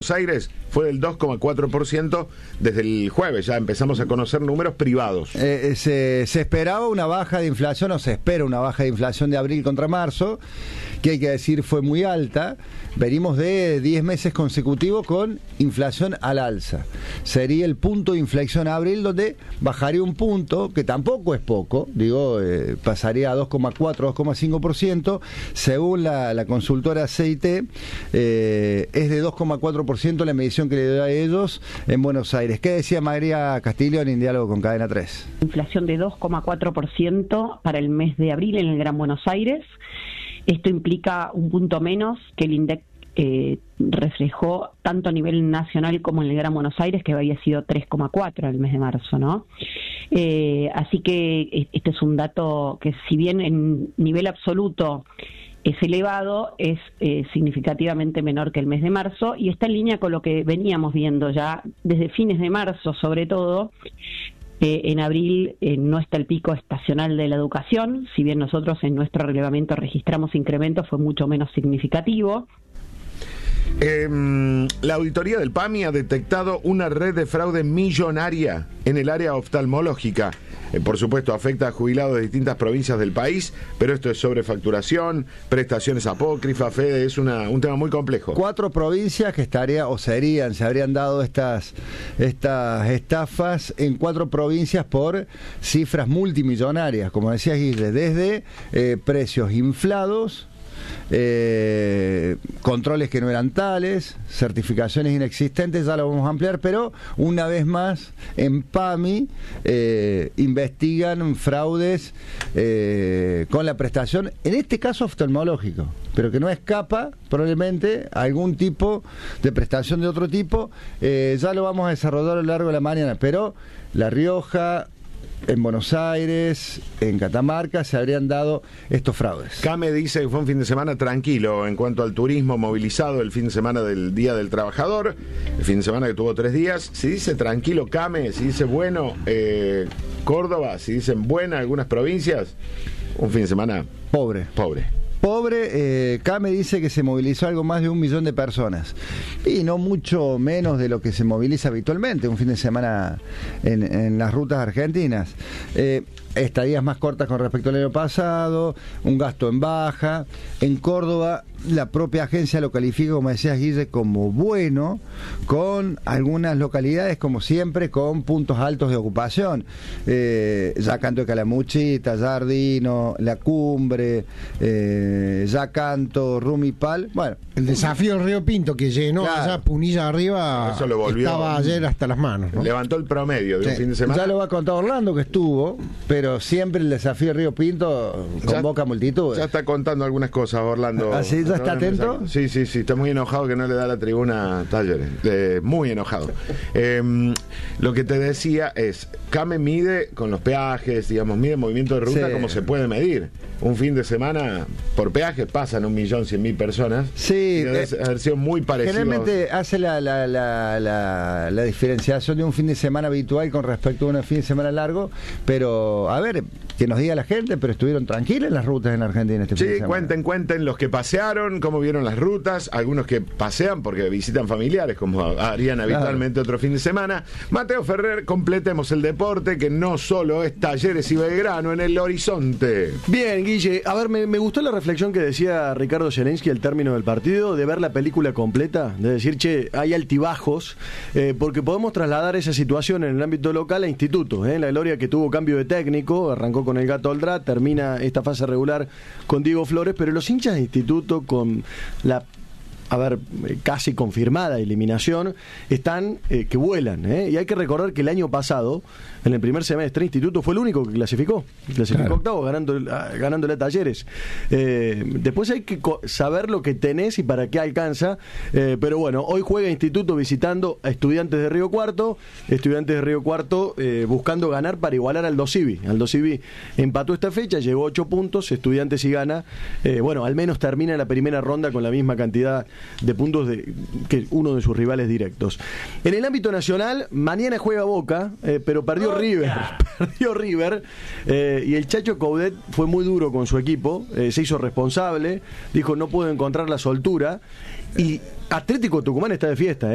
Aires fue del 2,4% desde el jueves. Ya empezamos a conocer números privados. Se esperaba una baja de inflación, o se espera una baja de inflación de abril contra marzo, que hay que decir fue muy alta. Venimos de 10 meses consecutivos con inflación al alza. Sería el punto de inflexión a abril, donde bajaría un punto, que tampoco es poco, pasaría a 2,4, 2,5%. Según la consultora CIT, es de 2,4% la medición que le dio a ellos en Buenos Aires. ¿Qué decía María Castiglione en diálogo con Cadena 3? Inflación de 2,4% para el mes de abril en el Gran Buenos Aires. Esto implica un punto menos que el INDEC reflejó tanto a nivel nacional como en el Gran Buenos Aires, que había sido 3,4 en el mes de marzo, ¿no? Así que este es un dato que, si bien en nivel absoluto es elevado, es significativamente menor que el mes de marzo, y está en línea con lo que veníamos viendo ya desde fines de marzo, sobre todo. En abril no está el pico estacional de la educación, si bien nosotros en nuestro relevamiento registramos incrementos, fue mucho menos significativo. La auditoría del PAMI ha detectado una red de fraude millonaria en el área oftalmológica. Por supuesto, afecta a jubilados de distintas provincias del país, pero esto es sobrefacturación, prestaciones apócrifas, Fede, es un tema muy complejo. 4 provincias que se habrían dado estas estafas en 4 provincias por cifras multimillonarias, como decía Guille, desde precios inflados, controles que no eran tales, certificaciones inexistentes, ya lo vamos a ampliar, pero una vez más en PAMI investigan fraudes con la prestación, en este caso oftalmológico, pero que no escapa probablemente a algún tipo de prestación de otro tipo. Ya lo vamos a desarrollar a lo largo de la mañana, pero La Rioja, en Buenos Aires, en Catamarca, se habrían dado estos fraudes. Came dice que fue un fin de semana tranquilo en cuanto al turismo movilizado, el fin de semana del Día del Trabajador, el fin de semana que tuvo 3 días. Si dice tranquilo Came, si dice bueno Córdoba, si dicen buena algunas provincias, un fin de semana pobre. Came dice que se movilizó algo más de 1 millón de personas, y no mucho menos de lo que se moviliza habitualmente un fin de semana en las rutas argentinas. Estadías más cortas con respecto al año pasado, un gasto en baja. En Córdoba, la propia agencia lo califica, como decías Guille, como bueno, con algunas localidades, como siempre, con puntos altos de ocupación. Yacanto de Calamuchita, Jardino, La Cumbre, Yacanto, Rumipal. Bueno, el desafío del Río Pinto, que llenó allá Punilla arriba, eso lo volvió, estaba ayer hasta las manos, ¿no? Levantó el promedio de un fin de semana. Ya lo va a contar Orlando, que estuvo, pero siempre el desafío Río Pinto convoca multitudes. Ya está contando algunas cosas, Orlando. ¿Ah, sí? ¿Ya está atento? Sí, está muy enojado que no le da la tribuna a Talleres. Muy enojado. Lo que te decía es, Came mide con los peajes, digamos, mide movimiento de ruta como se puede medir. Un fin de semana por peaje pasan 1.100.000 personas. Sí. Debe haber sido muy parecido. Generalmente hace la diferenciación de un fin de semana habitual con respecto a un fin de semana largo, pero a ver, que nos diga la gente, pero estuvieron tranquilas las rutas en Argentina este fin de semana. Cuenten los que pasearon, cómo vieron las rutas, algunos que pasean porque visitan familiares, como harían habitualmente otro fin de semana. Mateo Ferrer, completemos el deporte, que no solo es Talleres y Belgrano en el horizonte. Bien, Guille, a ver, me gustó la reflexión que decía Ricardo Zelensky al término del partido, de ver la película completa, de decir, hay altibajos, porque podemos trasladar esa situación en el ámbito local a instituto. La Gloria, que tuvo cambio de técnico, arrancó con el Gato Aldrá, termina esta fase regular con Diego Flores, pero los hinchas de instituto, con la casi confirmada eliminación, están que vuelan, y hay que recordar que el año pasado, en el primer semestre, Instituto fue el único que clasificó octavo, ganándole a Talleres. Después hay que saber lo que tenés y para qué alcanza, pero bueno, hoy juega Instituto visitando a Estudiantes de Río Cuarto, buscando ganar para igualar al Dosivi. Aldo Civi empató esta fecha, llegó 8 puntos, Estudiantes si gana, al menos termina la primera ronda con la misma cantidad de puntos que uno de sus rivales directos. En el ámbito nacional, mañana juega Boca, pero perdió River, y el Chacho Coudet fue muy duro con su equipo, se hizo responsable, dijo no puedo encontrar la soltura, y Atlético Tucumán está de fiesta,